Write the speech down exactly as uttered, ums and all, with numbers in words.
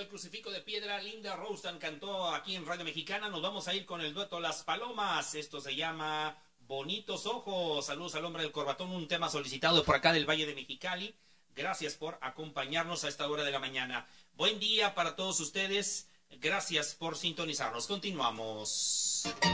Crucifijo de Piedra. Linda Rostan cantó aquí en Radio Mexicana. Nos vamos a ir con el dueto Las Palomas. Esto se llama Bonitos Ojos. Saludos al hombre del corbatón, un tema solicitado por acá del Valle de Mexicali. Gracias por acompañarnos a esta hora de la mañana. Buen día para todos ustedes. Gracias por sintonizarnos. Continuamos.